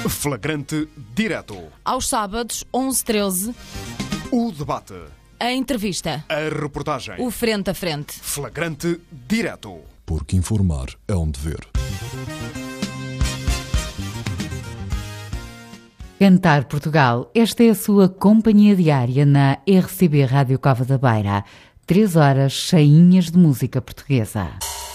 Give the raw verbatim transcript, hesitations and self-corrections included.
Flagrante Direto. Aos sábados, onze e treze, O debate. a entrevista, A reportagem. o frente a frente. Flagrante Direto. Porque informar é um dever. Cantar Portugal, esta é a sua companhia diária na R C B Rádio Cova da Beira. Três horas cheinhas de música portuguesa.